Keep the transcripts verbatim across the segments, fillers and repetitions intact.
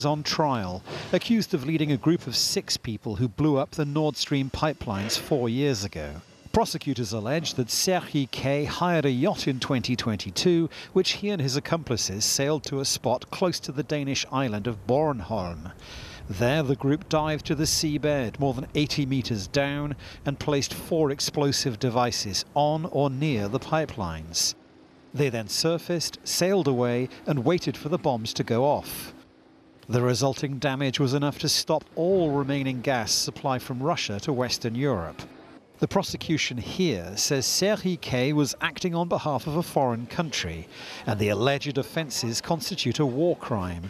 on trial, accused of leading a group of six people who blew up the Nord Stream pipelines four years ago. Prosecutors allege that Serhiy K. hired a yacht in twenty twenty-two, which he and his accomplices sailed to a spot close to the Danish island of Bornholm. There, the group dived to the seabed more than eighty meters down and placed four explosive devices on or near the pipelines. They then surfaced, sailed away, and waited for the bombs to go off. The resulting damage was enough to stop all remaining gas supply from Russia to Western Europe. The prosecution here says Serhiy K. was acting on behalf of a foreign country, and the alleged offences constitute a war crime.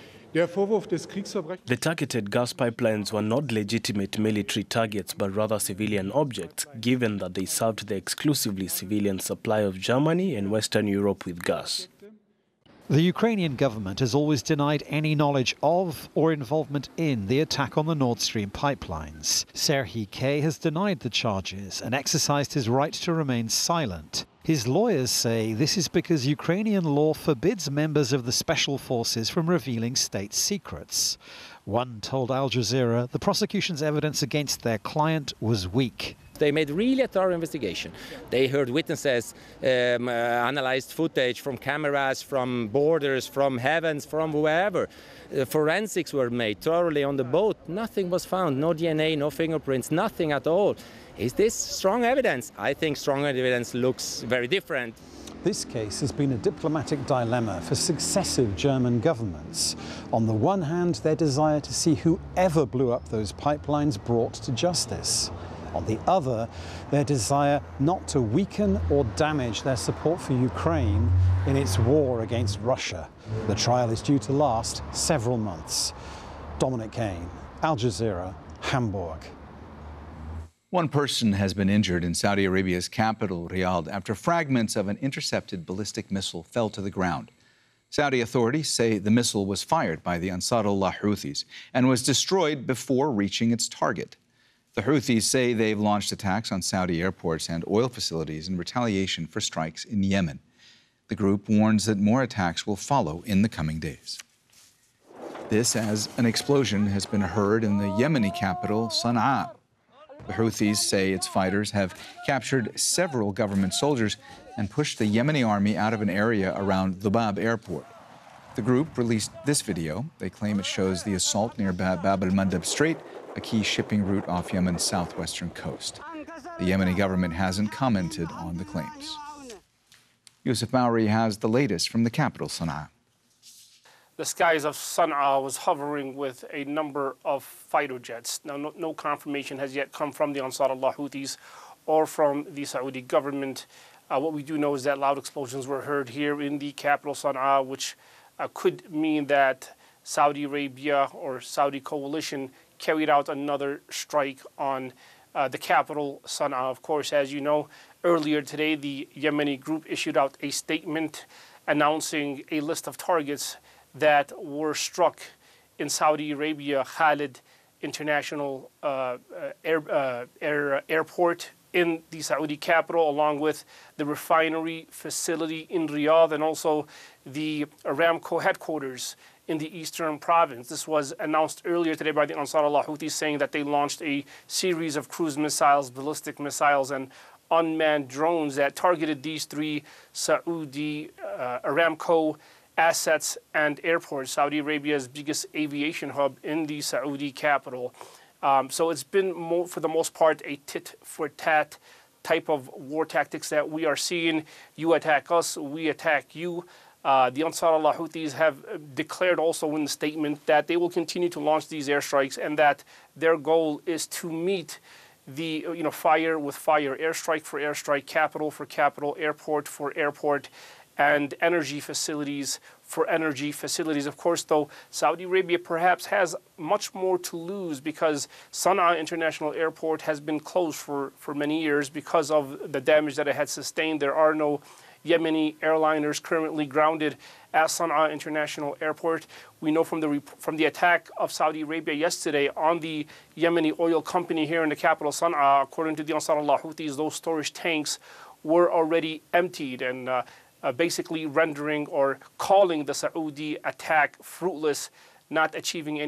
The targeted gas pipelines were not legitimate military targets but rather civilian objects, given that they served the exclusively civilian supply of Germany and Western Europe with gas. The Ukrainian government has always denied any knowledge of or involvement in the attack on the Nord Stream pipelines. Serhiy K. has denied the charges and exercised his right to remain silent. His lawyers say this is because Ukrainian law forbids members of the special forces from revealing state secrets. One told Al Jazeera the prosecution's evidence against their client was weak. They made really a thorough investigation. They heard witnesses, um, uh, analyzed footage from cameras, from borders, from heavens, from wherever. Uh, forensics were made thoroughly on the boat. Nothing was found, no D N A, no fingerprints, nothing at all. Is this strong evidence? I think strong evidence looks very different. This case has been a diplomatic dilemma for successive German governments. On the one hand, their desire to see whoever blew up those pipelines brought to justice. On the other, their desire not to weaken or damage their support for Ukraine in its war against Russia. The trial is due to last several months. Dominic Kane, Al Jazeera, Hamburg. One person has been injured in Saudi Arabia's capital, Riyadh, after fragments of an intercepted ballistic missile fell to the ground. Saudi authorities say the missile was fired by the Ansarullah Houthis and was destroyed before reaching its target. The Houthis say they've launched attacks on Saudi airports and oil facilities in retaliation for strikes in Yemen. The group warns that more attacks will follow in the coming days. This as an explosion has been heard in the Yemeni capital, Sana'a. The Houthis say its fighters have captured several government soldiers and pushed the Yemeni army out of an area around Dhubab airport. The group released this video. They claim it shows the assault near Bab al-Mandab Strait, a key shipping route off Yemen's southwestern coast. The Yemeni government hasn't commented on the claims. Yusuf Maori has the latest from the capital, Sana'a. The skies of Sana'a was hovering with a number of fighter jets. Now, no, no confirmation has yet come from the Ansarullah Houthis or from the Saudi government. Uh, what we do know is that loud explosions were heard here in the capital, Sana'a, which uh, could mean that Saudi Arabia or Saudi coalition carried out another strike on uh, the capital, Sana'a. Of course, as you know, earlier today, the Yemeni group issued out a statement announcing a list of targets that were struck in Saudi Arabia, Khalid International uh, air, uh, air, Airport in the Saudi capital, along with the refinery facility in Riyadh and also the Aramco headquarters in the eastern province. This was announced earlier today by the Ansarullah Houthis, saying that they launched a series of cruise missiles, ballistic missiles, and unmanned drones that targeted these three Saudi uh, Aramco assets and airports, Saudi Arabia's biggest aviation hub in the Saudi capital. Um, so it's been, more, for the most part, a tit-for-tat type of war tactics that we are seeing. You attack us, we attack you. Uh, the Ansarullah Houthis have declared also in the statement that they will continue to launch these airstrikes and that their goal is to meet the, you know, fire with fire, airstrike for airstrike, capital for capital, airport for airport, and energy facilities for energy facilities. Of course, though, Saudi Arabia perhaps has much more to lose because Sana'a International Airport has been closed for, for many years because of the damage that it had sustained. There are no Yemeni airliners currently grounded at Sana'a International Airport. We know from the from the attack of Saudi Arabia yesterday on the Yemeni oil company here in the capital, Sana'a, according to the Ansarullah Houthis, those storage tanks were already emptied and uh, uh, basically rendering or calling the Saudi attack fruitless, not achieving any